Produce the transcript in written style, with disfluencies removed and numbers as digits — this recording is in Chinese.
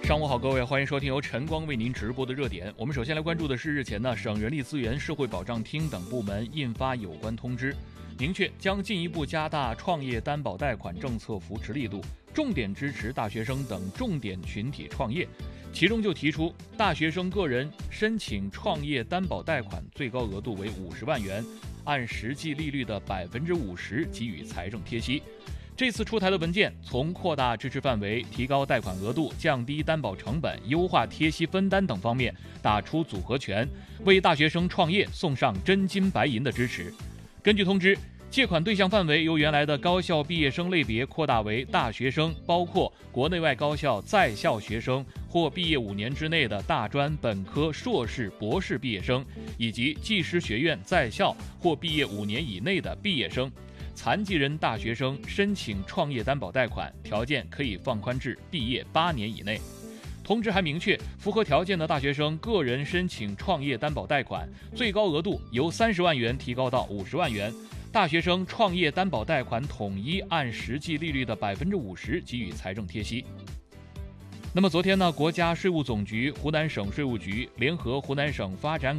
上午好，各位，欢迎收听由晨光为您直播的热点。我们首先来关注的是日前省人力资源社会保障厅等部门印发有关通知，明确将进一步加大创业担保贷款政策扶持力度，重点支持大学生等重点群体创业。其中就提出，大学生个人申请创业担保贷款最高额度为50万元，按实际利率的50%给予财政贴息。这次出台的文件从扩大支持范围、提高贷款额度、降低担保成本、优化贴息分担等方面打出组合拳，为大学生创业送上真金白银的支持。根据通知，借款对象范围由原来的高校毕业生类别扩大为大学生，包括国内外高校在校学生或毕业5年之内的大专、本科、硕士、博士毕业生，以及技师学院在校或毕业5年以内的毕业生。残疾人大学生申请创业担保贷款条件可以放宽至毕业8年以内。通知还明确，符合条件的大学生个人申请创业担保贷款最高额度由30万元提高到50万元，大学生创业担保贷款统一按实际利率的50%给予财政贴息。那么昨天呢，国家税务总局、湖南省税务局联合湖南省发展